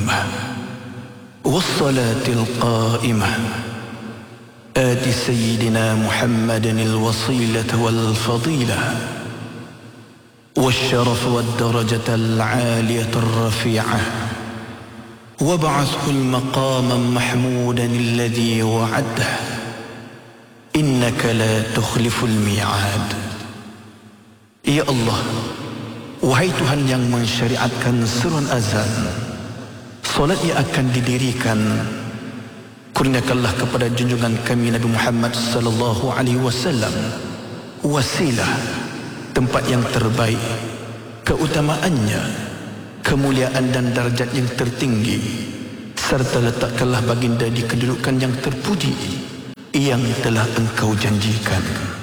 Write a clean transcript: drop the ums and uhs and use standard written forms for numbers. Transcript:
القيمة والصلاة القائمة آت سيدنا محمد الوصيلة والفضيلة والشرف والدرجة العالية الرفيعة وابعثه المقام محمودا الذي وعده إنك لا تخلف الميعاد. Ya Allah, wahai Tuhan yang mensyariatkan seruan azan, solat yang akan didirikan, kurniakanlah kepada junjungan kami Nabi Muhammad sallallahu alaihi wasallam wasilah, tempat yang terbaik, keutamaannya, kemuliaan dan darjat yang tertinggi, serta letakkanlah baginda di kedudukan yang terpuji yang telah Engkau janjikan.